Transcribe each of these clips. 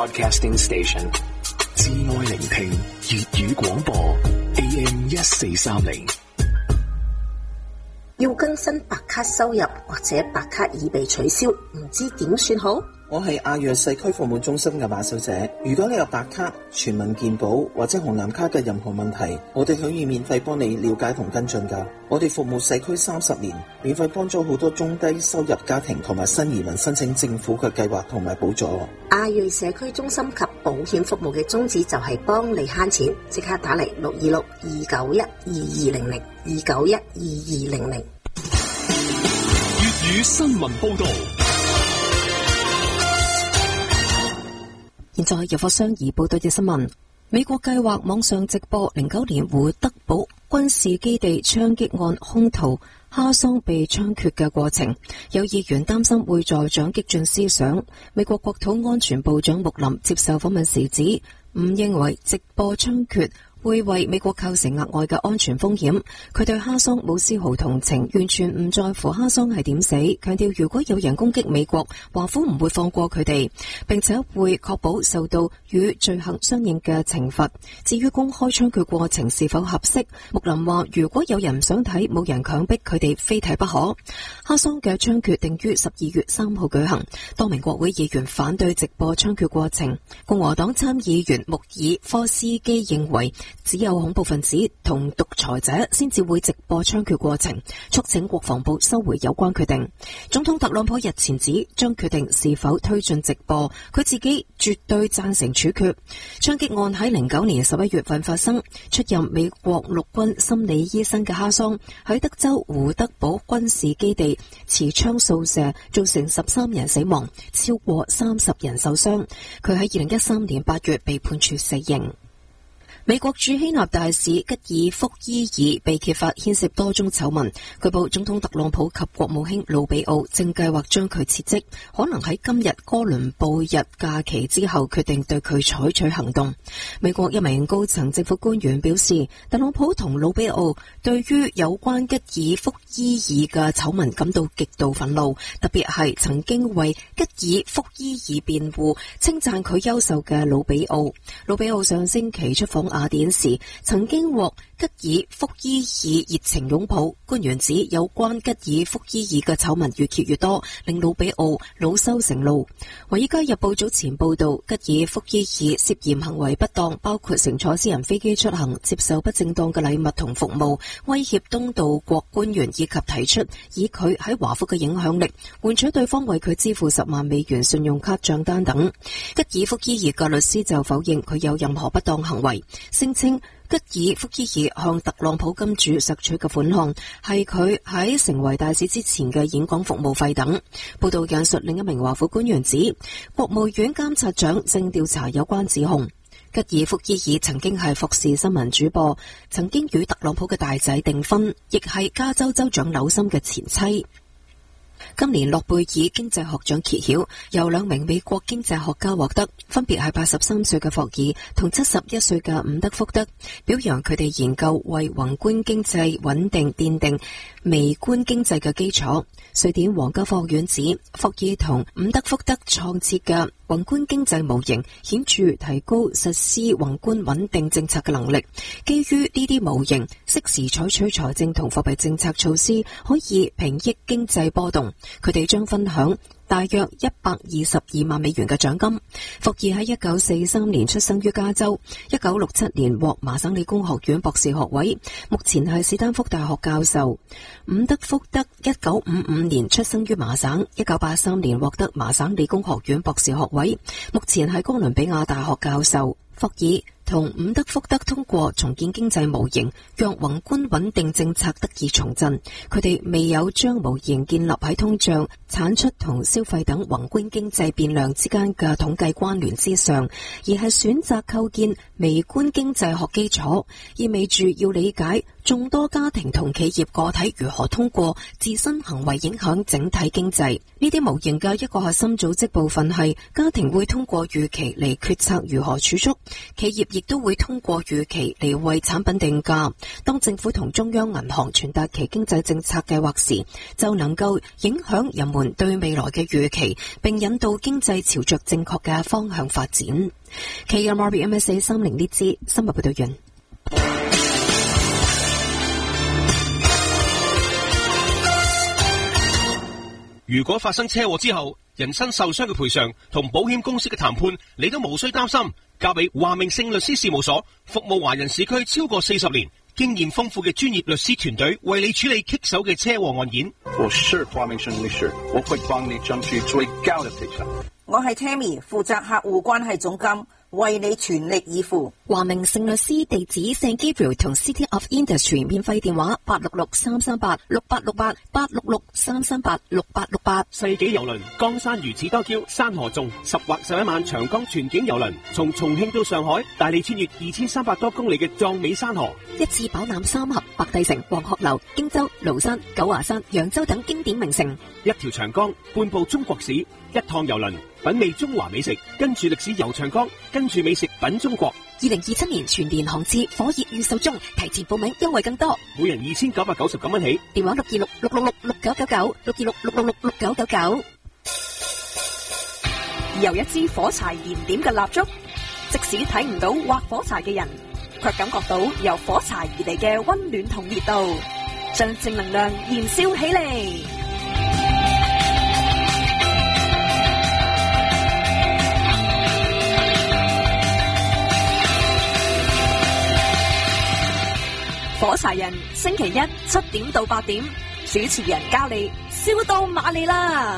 Broadcasting Station， 至愛聆聽粵語廣播 AM 1430。 要更新白卡收入或者白卡已被取消，唔知點算好？ 我係亞弱社區服務中心嘅馬小姐。如果你有白卡、全民健保或者紅藍卡嘅任何問題，我哋可以免費幫你了解同跟進㗎。我哋服務社區30年，免費幫咗好多中低收入家庭同埋新移民申請政府嘅計劃同埋補助。 亞瑞社區中心及保險服務嘅宗旨就係幫你慳錢，即刻打嚟626-291-2200 291-2200。 粵語新聞報道。 現在由霍商儀報道嘅新聞。美國計劃網上直播09年胡德堡軍事基地槍擊案兇徒哈桑被槍決嘅過程，有議員擔心會助長激進思想。美國國土安全部長穆林接受訪問時指，唔認為直播槍決會為美國構成額外嘅安全風險。佢對哈桑冇絲毫同情，完全唔在乎哈桑係點死，強調如果有人攻擊美國，華府唔會放過佢哋，並且會確保受到與罪行相應嘅懲罰。至於公開槍決過程是否合適，穆林話如果有人唔想睇，冇人強迫佢哋非睇不可。哈桑嘅槍決定於12月3號舉行，多名國會議員反對直播槍決過程。共和黨參議員穆爾科斯基認為只有恐怖分子同獨裁者先至會直播槍決過程，促請國防部收回有關決定。總統特朗普日前指將決定是否推進直播，佢自己絕對贊成處決。槍擊案喺09年11月份發生，出任美國陸軍心理醫生嘅哈桑喺德州胡德堡軍事基地持槍掃射，造成13人死亡，超過30人受傷。佢喺2013年8月被判處死刑。美國駐希臘大使吉爾福伊爾被揭發牽涉多宗醜聞，據報總統特朗普及國務卿魯比奧正計劃將佢撤職，可能喺今日哥倫布日假期之後決定對佢採取行動。美國一名高層政府官員表示，特朗普同魯比奧對於有關吉爾福伊爾嘅醜聞感到極度憤怒，特別係曾經為吉爾福伊爾辯護、稱讚佢優秀嘅魯比奧。魯比奧上星期出訪雅典時，曾經獲吉爾福伊爾熱情擁抱。官員指有關吉爾福伊爾嘅醜聞越揭越多，令魯比奧惱羞成怒。《華爾街日報》早前報道，吉爾福伊爾涉嫌行為不當，包括乘坐私人飛機出行、接受不正當嘅禮物同服務、威脅東道國官員，以及提出以佢喺華府嘅影響力換取對方為佢支付10萬美元信用卡賬單等。吉爾福伊爾嘅律師就否認佢有任何不當行為，聲稱吉爾福伊爾向特朗普金主索取嘅款項係佢喺成為大使之前嘅演講服務費等。報道引述另一名華府官員指，國務院監察長正調查有關指控。吉爾福伊爾曾經係福士新聞主播，曾經與特朗普嘅大仔訂婚，亦係加州州長紐森嘅前妻。今年諾貝爾經濟學獎揭曉，由2名美國經濟學家獲得，分別係83歲嘅霍爾同71歲嘅伍德福德，表揚佢哋研究為宏觀經濟穩定奠定微觀經濟嘅基礎。瑞典皇家科學院指，霍爾同伍德福德創設嘅宏觀經濟模型顯著提高實施宏觀穩定政策嘅能力。基於呢啲模型，適時採取財政同貨幣政策措施，可以平抑經濟波動。佢哋將分享大約122萬美元嘅獎金。霍爾喺1943年出生於加州，1967年獲麻省理工學院博士學位，目前係史丹福大學教授。伍德福德1955年出生於麻省，1983年獲得麻省理工學院博士學位，目前係哥倫比亞大學教授。霍爾同伍德福德通過重建經濟模型，讓宏觀穩定政策得以重振。佢哋未有將模型建立喺通脹、產出同消費等宏觀經濟變量之間嘅統計關聯之上，而係選擇構建微觀經濟學基礎，意味住要理解眾多家庭同企業個體如何通過自身行為影響整體經濟。呢啲模型嘅一個核心組織部分係家庭會通過預期嚟決策如何儲蓄，企業亦都會通過預期嚟為產品定價。當政府同中央銀行傳達其經濟政策計劃時，就能夠影響人們對未來嘅預期，並引導經濟朝着正確嘅方向發展。KMRB MSA 30呢支新聞報道員。 如果發生車禍之後，人身受傷嘅賠償同保險公司嘅談判，你都無需擔心，交俾華明勝律師事務所，服務華人市區超過40年，經驗豐富嘅專業律師團隊，為你處理棘手嘅車禍案件。 我是華明勝律師，我會幫你爭取最高的賠償。 我係 Tammy， 負責客戶關係總監，為你全力以赴。 華明勝律師地址 St Gabriel 同 City of Industry， 免費電話866-338-6868，866-338-6868。 世紀郵輪江山如此多嬌，山河縱10或11萬長江全景郵輪，從重慶到上海，帶你穿越2300多公里嘅壯美山河， 一次飽覽三峽、白帝城、黃鶴樓、荊州、廬山、九華山、揚州等經典名城， 一條長江半部中國史，一趟郵輪品味中華美食，跟住歷史遊長江，跟住美食品中國。 2027年全年航次火熱預售中，提前報名優惠更多， 每人2999蚊起。 電話626-666-6999，626-666-6999。 由一支火柴燃點嘅蠟燭，即使睇唔到劃火柴嘅人，卻感覺到由火柴而嚟嘅溫暖同熱度，將正能量燃燒起嚟。火柴人星期一7點到8點，主持人教你燒到馬里啦！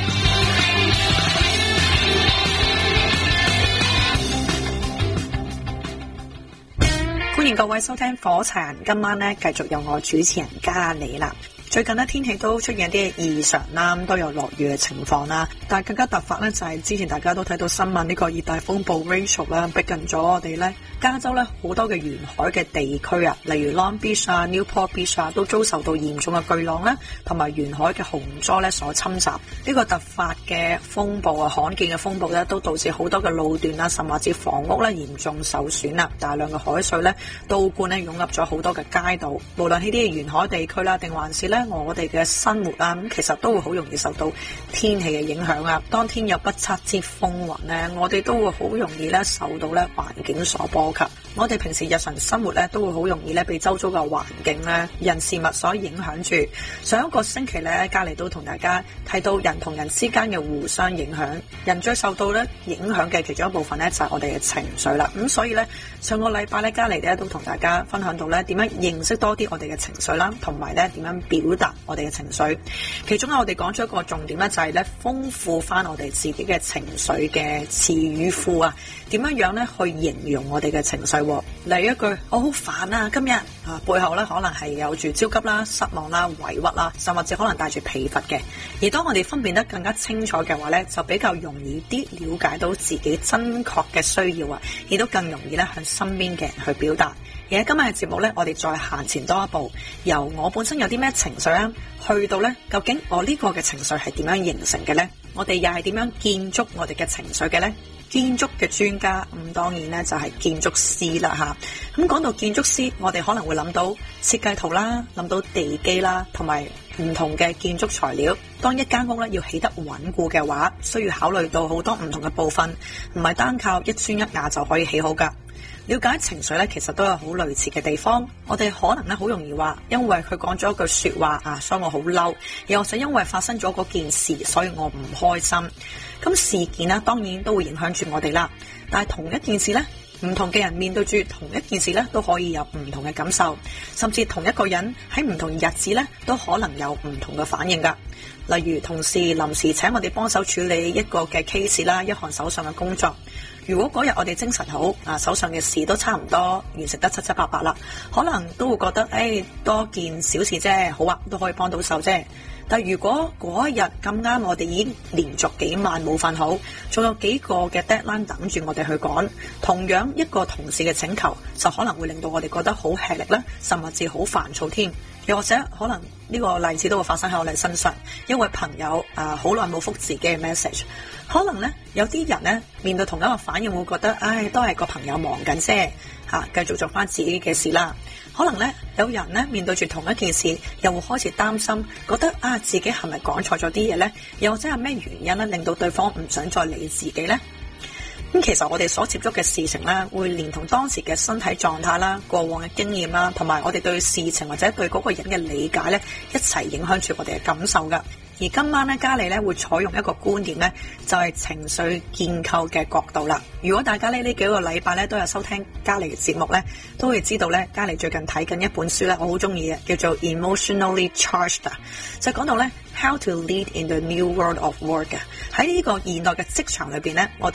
歡迎各位收聽火柴人，今晚呢繼續有我主持人嘉莉啦。最近呢天氣都出現啲異常啦，都有落雨嘅情況啦。但係更加突發呢，就係之前大家都睇到新聞，呢個熱帶風暴 Rachel 啦，逼近咗我哋呢加州呢好多嘅沿海嘅地區啊，例如 Long Beach 啊、Newport Beach 啊，都遭受到嚴重嘅巨浪啦，同埋沿海嘅洪災呢所侵襲。呢個突發嘅風暴啊，罕見嘅風暴呢，都導致好多嘅路段啦，甚至房屋呢嚴重受損啦，大量嘅海水呢倒灌呢湧入咗好多嘅街道。無論呢啲沿海地區啦，定還是呢我哋嘅生活啊，咁其實都會好容易受到天氣嘅影響啊。當天有不測之風雲呢，我哋都會好容易咧受到咧環境所波及。我哋平時日常生活咧都會好容易咧被周遭嘅環境咧、人事物所影響住。上一個星期咧，嘉莉都同大家睇到人同人之間嘅互相影響，人最受到咧影響嘅其中一部分咧就係我哋嘅情緒啦。咁所以咧上個禮拜咧，嘉莉咧都同大家分享到咧點樣認識多啲我哋嘅情緒啦，同埋咧點樣表達我哋嘅情緒。其中我哋講咗一個重點咧，就係咧豐富翻我哋自己嘅情緒嘅詞語庫啊，點樣咧去形容我哋嘅情緒。例如一句我好煩啊，今日背後咧可能係有住焦急啦、失望啦、委屈啦，甚至可能帶住疲乏嘅。而當我哋分辨得更加清楚嘅話咧，就比較容易啲了解到自己真確嘅需要啊，亦都更容易咧向身邊嘅人去表達。而喺今日嘅節目咧，我哋再行前多一步，由我本身有啲咩情緒啊，去到咧究竟我呢個嘅情緒係點樣形成嘅咧？我哋又係點樣建築我哋嘅情緒嘅咧？建築嘅專家咁當然咧就係建築師啦嚇。咁講到建築師，我哋可能會諗到設計圖啦，諗到地基啦，同埋唔同嘅建築材料。當一間屋咧要起得穩固嘅話，需要考慮到好多唔同嘅部分，唔係單靠一磚一瓦就可以起好㗎。了解情緒咧，其實都有好類似嘅地方。我哋可能咧好容易話，因為佢講咗一句說話啊，所以我好嬲；又或者因為發生咗嗰件事，所以我唔開心。咁事件咧，當然都會影響住我哋啦。但係同一件事咧，唔同嘅人面對住同一件事咧，都可以有唔同嘅感受，甚至同一個人喺唔同日子咧，都可能有唔同嘅反應噶。例如同事臨時請我哋幫手處理一個嘅 case 啦，一項手上嘅工作。如果嗰日我哋精神好啊，手上嘅事都差唔多完成得七七八八啦，可能都會覺得多件小事啫，好啊，都可以幫到手啫。 但如果嗰一日咁啱我哋已經連續幾晚冇瞓好，仲有幾個嘅 deadline 等住我哋去趕，同樣一個同事嘅請求就可能會令到我哋覺得好吃力啦，甚至好煩躁添。又或者可能呢個例子都會發生喺我哋身上，一位朋友好耐冇覆自己嘅 message， 可能呢，有啲人呢，面對同一個反應會覺得，都係個朋友忙緊啫，繼續做翻自己嘅事啦。可能呢，有人呢，面對住同一件事，又會開始擔心，覺得自己係咪講錯咗啲嘢呢？又或者係咩原因呢，令到對方唔想再理自己呢？咁其實我哋所接觸嘅事情咧，會連同當時嘅身體狀態啦、過往嘅經驗啦，同埋我哋對事情或者對嗰個人嘅理解咧，一齊影響住我哋嘅感受噶。而今晚咧，嘉莉咧會採用一個觀點咧，就係情緒建構嘅角度啦。如果大家呢幾個禮拜咧都有收聽嘉莉嘅節目咧，都會知道咧，嘉莉最近睇緊一本書咧，我好中意嘅，叫做 Emotionally Charged， 就講到咧 How to Lead in the New World of Work 嘅。喺呢個現代嘅職場裏邊咧，我哋